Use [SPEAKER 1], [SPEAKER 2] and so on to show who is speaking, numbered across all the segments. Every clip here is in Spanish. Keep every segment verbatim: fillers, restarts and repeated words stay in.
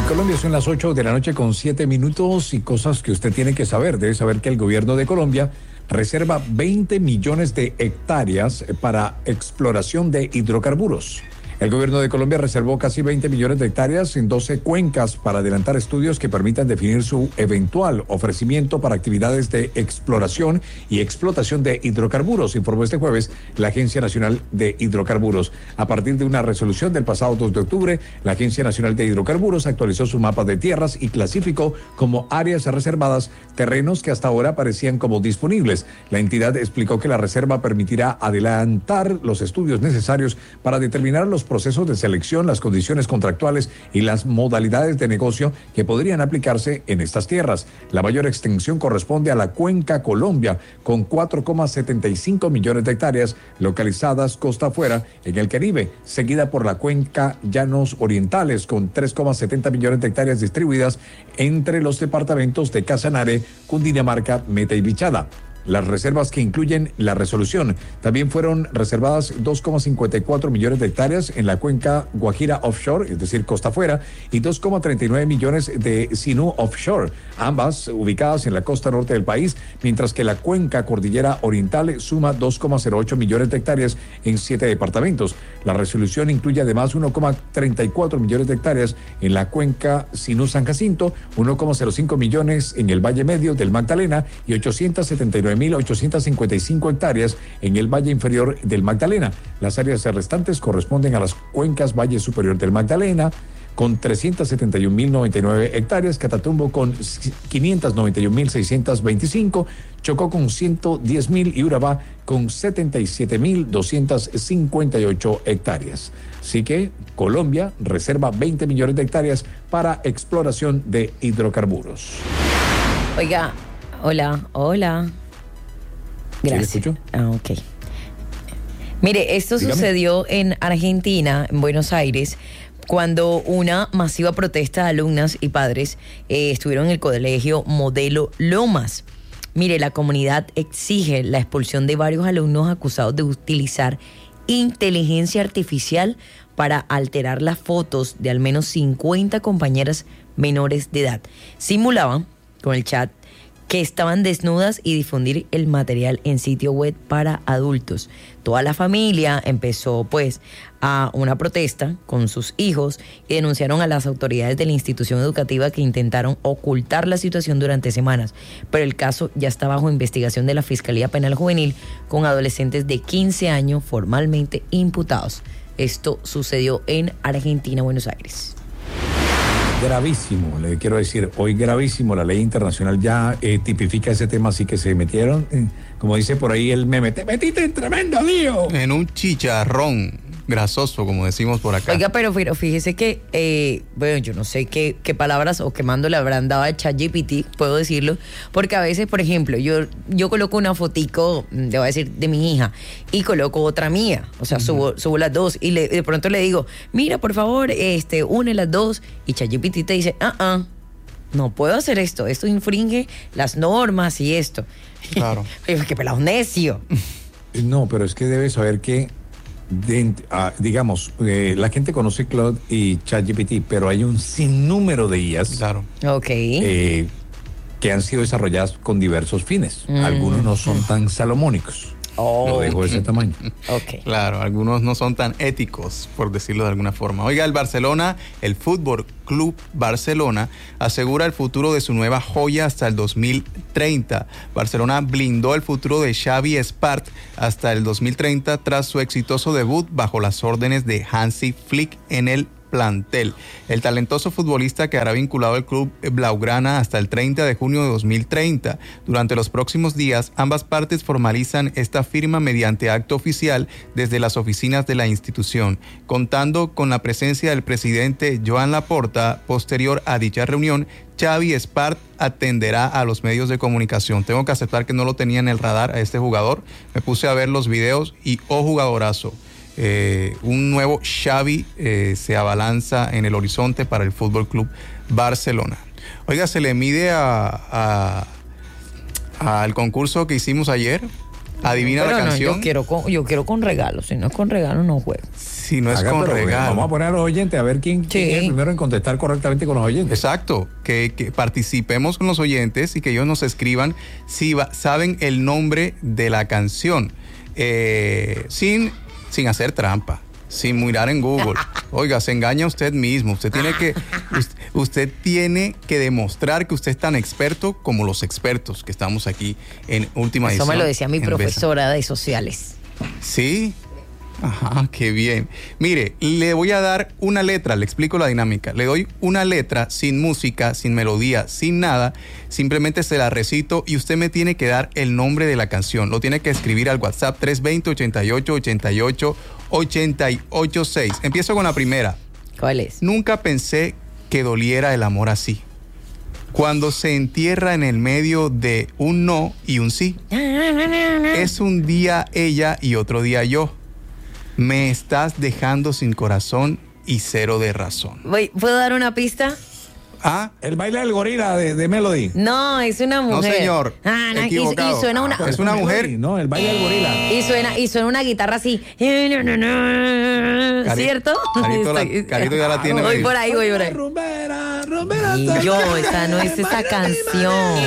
[SPEAKER 1] Colombia son las ocho de la noche con siete minutos y cosas que usted tiene que saber. Debe saber que el gobierno de Colombia reserva veinte millones de hectáreas para exploración de hidrocarburos. El gobierno de Colombia reservó casi veinte millones de hectáreas en doce cuencas para adelantar estudios que permitan definir su eventual ofrecimiento para actividades de exploración y explotación de hidrocarburos, informó este jueves la Agencia Nacional de Hidrocarburos. A partir de una resolución del pasado dos de octubre, la Agencia Nacional de Hidrocarburos actualizó su mapa de tierras y clasificó como áreas reservadas terrenos que hasta ahora parecían como disponibles. La entidad explicó que la reserva permitirá adelantar los estudios necesarios para determinar los procesos de selección, las condiciones contractuales y las modalidades de negocio que podrían aplicarse en estas tierras. La mayor extensión corresponde a la Cuenca Colombia, con cuatro coma setenta y cinco millones de hectáreas localizadas costa afuera en el Caribe, seguida por la Cuenca Llanos Orientales, con tres coma setenta millones de hectáreas distribuidas entre los departamentos de Casanare, Cundinamarca, Meta y Bichada. Las reservas que incluyen la resolución también fueron reservadas dos coma cincuenta y cuatro millones de hectáreas en la cuenca Guajira Offshore, es decir, costa afuera, y dos coma treinta y nueve millones de Sinú Offshore, ambas ubicadas en la costa norte del país, mientras que la cuenca Cordillera Oriental suma dos coma cero ocho millones de hectáreas en siete departamentos. La resolución incluye además uno coma treinta y cuatro millones de hectáreas en la cuenca Sinú San Jacinto, uno coma cero cinco millones en el Valle Medio del Magdalena y ochocientos setenta y nueve mil ochocientos cincuenta y cinco hectáreas en el Valle Inferior del Magdalena. Las áreas restantes corresponden a las cuencas Valle Superior del Magdalena, con trescientos setenta y un mil noventa y nueve hectáreas, Catatumbo con quinientos noventa y un mil seiscientos veinticinco, Chocó con ciento diez mil y Urabá con setenta y siete mil doscientos cincuenta y ocho hectáreas. Así que Colombia reserva veinte millones de hectáreas para exploración de hidrocarburos.
[SPEAKER 2] Oiga, hola, hola. Gracias.
[SPEAKER 1] ¿Sí le escucho?
[SPEAKER 2] Ah, ok. Mire, esto
[SPEAKER 1] Dígame.
[SPEAKER 2] Sucedió en Argentina, en Buenos Aires, cuando una masiva protesta de alumnas y padres eh, estuvieron en el colegio Modelo Lomas. Mire, la comunidad exige la expulsión de varios alumnos acusados de utilizar inteligencia artificial para alterar las fotos de al menos cincuenta compañeras menores de edad. Simulaban con el chat que estaban desnudas y difundir el material en sitio web para adultos. Toda la familia empezó pues a una protesta con sus hijos y denunciaron a las autoridades de la institución educativa que intentaron ocultar la situación durante semanas, pero el caso ya está bajo investigación de la Fiscalía Penal Juvenil con adolescentes de quince años formalmente imputados. Esto sucedió en Argentina, Buenos Aires.
[SPEAKER 1] Gravísimo, le quiero decir, hoy gravísimo, la ley internacional ya eh, tipifica ese tema, así que se metieron, eh, como dice por ahí el meme, te metiste en tremendo lío.
[SPEAKER 3] En un chicharrón grasoso, como decimos por acá.
[SPEAKER 2] Oiga, pero fíjese que, eh, bueno, yo no sé qué, qué palabras o qué mando le habrán dado a ChatGPT, puedo decirlo, porque a veces, por ejemplo, yo, yo coloco una fotico, le voy a decir, de mi hija, y coloco otra mía, o sea, uh-huh. subo, subo las dos, y le, de pronto le digo, mira, por favor, este, une las dos, y ChatGPT te dice, ah, ah, no puedo hacer esto, esto infringe las normas y esto.
[SPEAKER 3] Claro.
[SPEAKER 2] ¡Qué pelado necio!
[SPEAKER 1] No, pero es que debes saber que De, uh, digamos, eh, la gente conoce Claude y ChatGPT, pero hay un sinnúmero de I As
[SPEAKER 3] claro.
[SPEAKER 2] Ok.
[SPEAKER 1] eh, que han sido desarrolladas con diversos fines. Mm. Algunos no son tan salomónicos.
[SPEAKER 2] Oh,
[SPEAKER 1] Lo dejo de ese tamaño.
[SPEAKER 2] Ok.
[SPEAKER 3] Claro, algunos no son tan éticos, por decirlo de alguna forma. Oiga, el Barcelona, el Fútbol Club Barcelona, asegura el futuro de su nueva joya hasta el dos mil treinta. Barcelona blindó el futuro de Xavi Espart hasta el dos mil treinta tras su exitoso debut bajo las órdenes de Hansi Flick en el plantel. El talentoso futbolista quedará vinculado al club blaugrana hasta el treinta de junio de dos mil treinta. Durante los próximos días, ambas partes formalizan esta firma mediante acto oficial desde las oficinas de la institución, contando con la presencia del presidente Joan Laporta. Posterior a dicha reunión, Xavi Espart atenderá a los medios de comunicación. Tengo que aceptar que no lo tenía en el radar a este jugador. Me puse a ver los videos y oh, jugadorazo. Eh, un nuevo Xavi eh, se abalanza en el horizonte para el Fútbol Club Barcelona. Oiga, se le mide a, a, al concurso que hicimos ayer Adivina
[SPEAKER 2] Pero
[SPEAKER 3] la
[SPEAKER 2] no,
[SPEAKER 3] canción.
[SPEAKER 2] yo quiero con, yo quiero con regalo. Si no es con regalo, no juego.
[SPEAKER 3] Si no es
[SPEAKER 1] Haga,
[SPEAKER 3] con
[SPEAKER 1] pero, eh,
[SPEAKER 3] regalo.
[SPEAKER 1] Vamos a poner a los oyentes a ver quién,
[SPEAKER 2] Sí.
[SPEAKER 1] quién es el primero en contestar correctamente con los oyentes.
[SPEAKER 3] Exacto, que, que participemos con los oyentes y que ellos nos escriban si va- saben el nombre de la canción, eh, sin, sin hacer trampa, sin mirar en Google. Oiga, se engaña usted mismo. Usted tiene que, usted, usted tiene que demostrar que usted es tan experto como los expertos que estamos aquí en Última
[SPEAKER 2] Eso
[SPEAKER 3] Edición.
[SPEAKER 2] me lo decía mi
[SPEAKER 3] en Besa.
[SPEAKER 2] profesora de sociales.
[SPEAKER 3] Sí. Ajá, qué bien. Mire, le voy a dar una letra, le explico la dinámica. Le doy una letra sin música, sin melodía, sin nada. Simplemente se la recito y usted me tiene que dar el nombre de la canción. Lo tiene que escribir al WhatsApp tres dos cero, ochenta y ocho, ochenta y ocho, ochenta y ocho seis. Empiezo con la primera.
[SPEAKER 2] ¿Cuál es?
[SPEAKER 3] Nunca pensé que doliera el amor así. Cuando se entierra en el medio de un no y un sí. Es un día ella y otro día yo. Me estás dejando sin corazón y cero de razón.
[SPEAKER 2] Voy- ¿Puedo dar una pista?
[SPEAKER 3] Ah,
[SPEAKER 1] El baile del gorila de, de Melody.
[SPEAKER 2] No, es una
[SPEAKER 3] no
[SPEAKER 2] mujer.
[SPEAKER 3] señor.
[SPEAKER 2] Ah, no, y-
[SPEAKER 3] Equivocado.
[SPEAKER 2] Y, suena una,
[SPEAKER 3] Es una mujer.
[SPEAKER 1] No, el baile del gorila.
[SPEAKER 2] y suena, y suena una guitarra así.
[SPEAKER 3] Cari-
[SPEAKER 2] ¿Cierto?
[SPEAKER 3] Carito, la-
[SPEAKER 2] Estoy-
[SPEAKER 3] Carito ya la tiene.
[SPEAKER 2] Voy
[SPEAKER 3] Baby.
[SPEAKER 2] por ahí, voy por ahí.
[SPEAKER 1] Rumbera, rumbera,
[SPEAKER 2] Y yo, esa no es esa canción.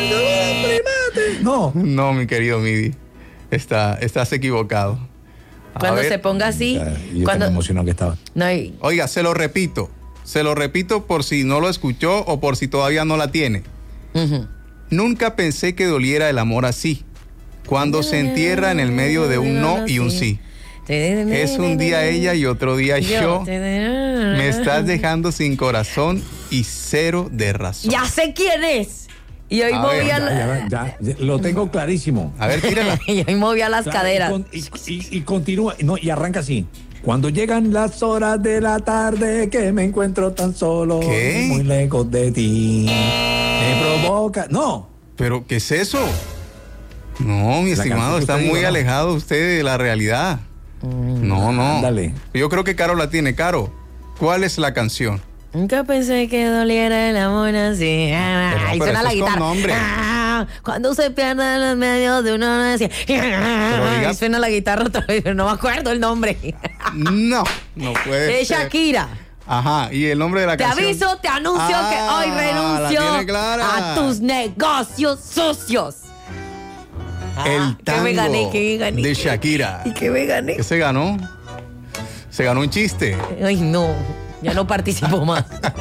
[SPEAKER 1] No.
[SPEAKER 3] No, mi querido Midi. Está, estás equivocado. A
[SPEAKER 2] Cuando
[SPEAKER 3] ver.
[SPEAKER 2] se ponga así,
[SPEAKER 1] Yo
[SPEAKER 2] cuando
[SPEAKER 1] tan emocionado que estaba.
[SPEAKER 2] no, y-
[SPEAKER 3] Oiga, se lo repito. Se lo repito por si no lo escuchó o por si todavía no la tiene.
[SPEAKER 2] ujú.
[SPEAKER 3] Nunca pensé que doliera el amor así. Cuando se entierra en el medio de un no y un sí. Es un día ella y otro día yo. Me estás dejando sin corazón y cero de razón.
[SPEAKER 2] Ya sé quién es. Y hoy
[SPEAKER 3] A
[SPEAKER 2] movía,
[SPEAKER 3] ver,
[SPEAKER 2] la-
[SPEAKER 1] Ya, ya, ya, lo tengo clarísimo.
[SPEAKER 3] A ver, tírala.
[SPEAKER 2] y hoy movía las
[SPEAKER 1] Claro,
[SPEAKER 2] caderas.
[SPEAKER 1] Y, con- y- y- y continúa, no, y arranca así. Cuando llegan las horas de la tarde que me encuentro tan solo,
[SPEAKER 3] ¿Qué?
[SPEAKER 1] muy lejos de ti, me provoca. No,
[SPEAKER 3] ¿Pero qué es eso? No, mi
[SPEAKER 1] La
[SPEAKER 3] estimado,
[SPEAKER 1] canción que
[SPEAKER 3] está
[SPEAKER 1] usted
[SPEAKER 3] muy
[SPEAKER 1] dijo, ¿no?
[SPEAKER 3] alejado usted de la realidad. No, no.
[SPEAKER 1] Ándale.
[SPEAKER 3] Yo creo que Caro la tiene. Caro, ¿cuál es la canción?
[SPEAKER 2] Nunca pensé que doliera el amor así. Ah,
[SPEAKER 3] Pero,
[SPEAKER 2] ahí
[SPEAKER 3] pero
[SPEAKER 2] suena
[SPEAKER 3] eso
[SPEAKER 2] la
[SPEAKER 3] es con
[SPEAKER 2] guitarra.
[SPEAKER 3] nombre.
[SPEAKER 2] Ah, cuando se pierde en los medios de uno así.
[SPEAKER 3] diga-
[SPEAKER 2] Ahí suena la guitarra otra vez, pero no me acuerdo el nombre.
[SPEAKER 3] No, no puede
[SPEAKER 2] Es
[SPEAKER 3] ser.
[SPEAKER 2] Shakira.
[SPEAKER 3] Ajá, ¿y el nombre de la
[SPEAKER 2] Te
[SPEAKER 3] canción?
[SPEAKER 2] aviso, te anuncio
[SPEAKER 3] Ah,
[SPEAKER 2] que hoy
[SPEAKER 3] la
[SPEAKER 2] renuncio
[SPEAKER 3] tiene clara.
[SPEAKER 2] a tus negocios sucios.
[SPEAKER 3] El
[SPEAKER 2] Ah, que
[SPEAKER 3] tango
[SPEAKER 2] me gané, que me gané.
[SPEAKER 3] de Shakira.
[SPEAKER 2] ¿Y qué me gané?
[SPEAKER 3] ¿Qué se ganó? Se ganó un chiste.
[SPEAKER 2] Ay, no, ya no participo más.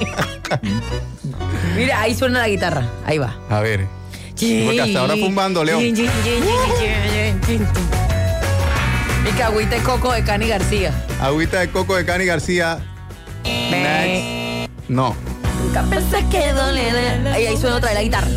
[SPEAKER 2] Mira, ahí suena la guitarra. Ahí va.
[SPEAKER 3] A ver. Porque hasta ahora fue un bandoleo.
[SPEAKER 2] Mi cagüita de coco de Cani García.
[SPEAKER 3] Agüita de coco de Cani García. Next. No.
[SPEAKER 2] Nunca pensé que doliera. Ahí, ahí suena otra vez la guitarra.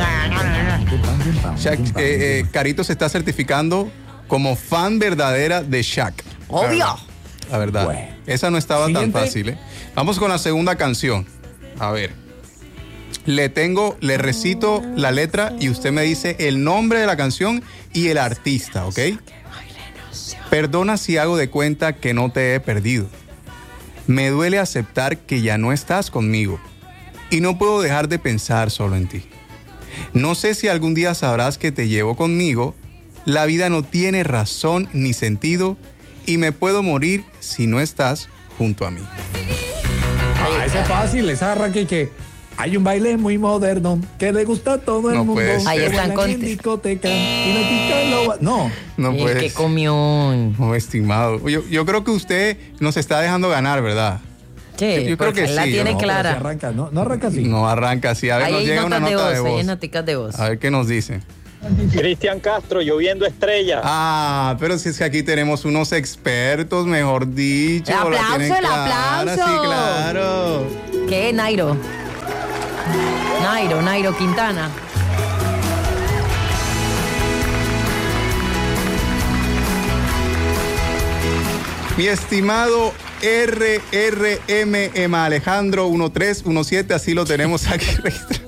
[SPEAKER 3] Shak- eh, eh, Carito se está certificando como fan verdadera de Shaq.
[SPEAKER 2] Obvio.
[SPEAKER 3] La verdad. La verdad.
[SPEAKER 1] Bueno.
[SPEAKER 3] Esa no estaba
[SPEAKER 1] Siguiente.
[SPEAKER 3] tan fácil, ¿eh? Vamos con la segunda canción. A ver. Le tengo, le recito la letra y usted me dice el nombre de la canción y el artista, ¿ok? Perdona si hago de cuenta que no te he perdido. Me duele aceptar que ya no estás conmigo y no puedo dejar de pensar solo en ti. No sé si algún día sabrás que te llevo conmigo. La vida no tiene razón ni sentido y me puedo morir si no estás junto a mí.
[SPEAKER 1] Ah, ese es fácil, esa arranque que hay un baile muy moderno que le gusta a todo el
[SPEAKER 3] No
[SPEAKER 1] mundo.
[SPEAKER 3] puede ser.
[SPEAKER 2] Ahí están
[SPEAKER 1] Bailan
[SPEAKER 2] con-
[SPEAKER 1] en discoteca y la chica lo ba- No,
[SPEAKER 3] No
[SPEAKER 2] El
[SPEAKER 3] puedes.
[SPEAKER 2] que comió.
[SPEAKER 3] No, estimado. Yo, yo creo que usted nos está dejando ganar, ¿verdad?
[SPEAKER 2] Sí,
[SPEAKER 3] Yo- yo creo
[SPEAKER 2] porque
[SPEAKER 3] que
[SPEAKER 2] él la
[SPEAKER 3] sí,
[SPEAKER 2] tiene
[SPEAKER 1] no, pero si
[SPEAKER 2] clara.
[SPEAKER 1] arranca, no, no arranca así.
[SPEAKER 3] No arranca así. A ver,
[SPEAKER 2] Ahí
[SPEAKER 3] nos
[SPEAKER 2] hay
[SPEAKER 3] llega una
[SPEAKER 2] notas de
[SPEAKER 3] nota
[SPEAKER 2] voz,
[SPEAKER 3] de
[SPEAKER 2] ahí hay
[SPEAKER 3] voz.
[SPEAKER 2] noticas de voz.
[SPEAKER 3] A ver qué nos dicen.
[SPEAKER 4] Cristian Castro, lloviendo estrellas.
[SPEAKER 3] Ah, pero si es que aquí tenemos unos expertos, mejor dicho.
[SPEAKER 2] El
[SPEAKER 3] la
[SPEAKER 2] aplauso,
[SPEAKER 3] tienen
[SPEAKER 2] el
[SPEAKER 3] clara,
[SPEAKER 2] aplauso.
[SPEAKER 3] Sí, claro.
[SPEAKER 2] ¿Qué, Nairo? Nairo, Nairo Quintana.
[SPEAKER 3] Mi estimado R R M Emma Alejandro uno tres uno siete, así lo tenemos aquí registrado.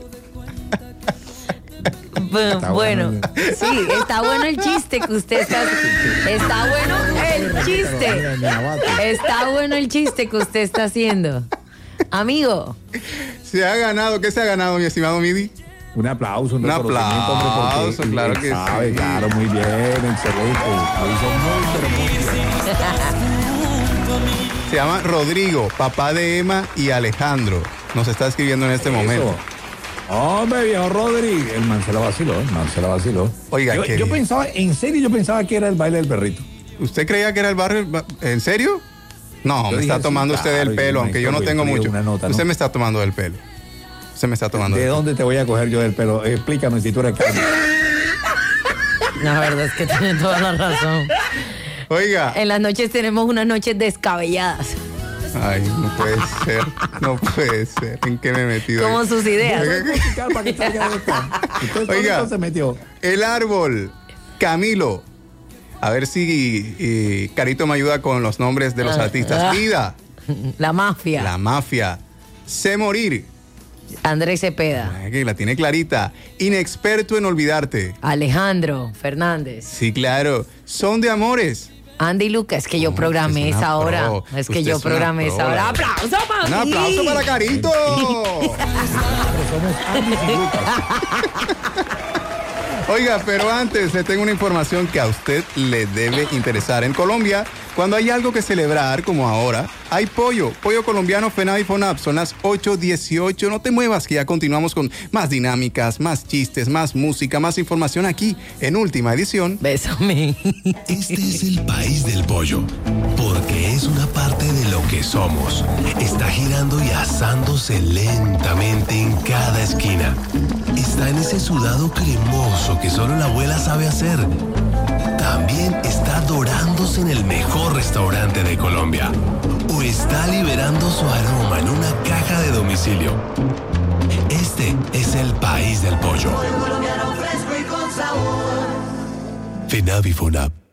[SPEAKER 2] Bu-
[SPEAKER 1] Está
[SPEAKER 2] bueno,
[SPEAKER 1] bueno.
[SPEAKER 2] sí, está bueno el chiste que usted está. Está bueno el chiste. Está bueno el chiste que usted está haciendo. Amigo,
[SPEAKER 3] Se ha ganado, ¿qué se ha ganado, mi estimado Midi?
[SPEAKER 1] Un aplauso, un,
[SPEAKER 3] Un
[SPEAKER 1] reconocimiento, hombre, porque
[SPEAKER 3] aplauso, claro
[SPEAKER 1] él
[SPEAKER 3] que
[SPEAKER 1] sabe,
[SPEAKER 3] sí.
[SPEAKER 1] claro, muy bien, excelente. Lo hizo muy, pero muy bien.
[SPEAKER 3] Se llama Rodrigo, papá de Emma y Alejandro. Nos está escribiendo en este
[SPEAKER 1] Eso.
[SPEAKER 3] momento.
[SPEAKER 1] Hombre, viejo Rodri, el man se la vaciló, el man se la vaciló.
[SPEAKER 3] Oiga,
[SPEAKER 1] yo,
[SPEAKER 3] ¿qué?
[SPEAKER 1] yo pensaba, en serio, yo pensaba que era el baile del perrito.
[SPEAKER 3] ¿Usted creía que era el barrio? ¿En serio? No,
[SPEAKER 1] Yo
[SPEAKER 3] me
[SPEAKER 1] dije,
[SPEAKER 3] está
[SPEAKER 1] sí,
[SPEAKER 3] tomando usted
[SPEAKER 1] claro,
[SPEAKER 3] del
[SPEAKER 1] y
[SPEAKER 3] pelo,
[SPEAKER 1] me
[SPEAKER 3] aunque yo no
[SPEAKER 1] hizo
[SPEAKER 3] tengo
[SPEAKER 1] frío
[SPEAKER 3] mucho.
[SPEAKER 1] una nota, ¿no?
[SPEAKER 3] Usted me está tomando del pelo. Usted me está tomando
[SPEAKER 1] ¿De
[SPEAKER 3] del
[SPEAKER 1] dónde te voy a coger yo del pelo? Explícame si tú eres Carlos.
[SPEAKER 2] La verdad es que tiene toda la razón.
[SPEAKER 3] pelo. Oiga.
[SPEAKER 2] En las noches tenemos unas noches descabelladas.
[SPEAKER 3] Ay, no puede ser. No puede ser. ¿En qué me he metido?
[SPEAKER 2] Como
[SPEAKER 3] ahí?
[SPEAKER 2] sus ideas.
[SPEAKER 1] Para que salga de esta. Usted
[SPEAKER 3] Oiga.
[SPEAKER 1] solito se metió.
[SPEAKER 3] El árbol. Camilo. A ver si eh, Carito me ayuda con los nombres de los
[SPEAKER 2] Ah,
[SPEAKER 3] artistas.
[SPEAKER 2] ah.
[SPEAKER 3] Vida.
[SPEAKER 2] La mafia.
[SPEAKER 3] La mafia. Sé morir.
[SPEAKER 2] Andrés Cepeda.
[SPEAKER 3] Ay, que la tiene clarita. Inexperto en olvidarte.
[SPEAKER 2] Alejandro Fernández.
[SPEAKER 3] Sí, claro. Son de amores.
[SPEAKER 2] Andy Lucas, es que yo
[SPEAKER 3] No,
[SPEAKER 2] programé
[SPEAKER 3] usted es una
[SPEAKER 2] esa hora.
[SPEAKER 3] pro.
[SPEAKER 2] Es que
[SPEAKER 3] Usted
[SPEAKER 2] yo
[SPEAKER 3] es una
[SPEAKER 2] programé
[SPEAKER 3] pro,
[SPEAKER 2] esa hora.
[SPEAKER 3] la
[SPEAKER 2] ¡Aplauso para
[SPEAKER 3] Un
[SPEAKER 2] mí!
[SPEAKER 3] aplauso para Carito.
[SPEAKER 1] Pero somos Andy y Lucas.
[SPEAKER 3] Oiga, pero antes le tengo una información que a usted le debe interesar. En Colombia, cuando hay algo que celebrar, como ahora, hay pollo. Pollo colombiano FENAVI FONAP. Son las ocho dieciocho. No te muevas, que ya continuamos con más dinámicas, más chistes, más música, más información aquí en Última Edición.
[SPEAKER 2] Bésame.
[SPEAKER 5] Este es el país del pollo, porque es una parte de lo que somos. Está girando y asándose lentamente en cada esquina. Está en ese sudado cremoso que solo la abuela sabe hacer. También está dorándose en el mejor restaurante de Colombia. O está liberando su aroma en una caja de domicilio. Este es el país del pollo. FENAVI FONAP.